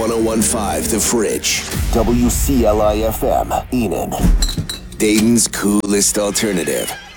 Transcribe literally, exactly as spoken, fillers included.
one oh one five The Fridge. W C L I F M, Enid. Dayton's coolest alternative.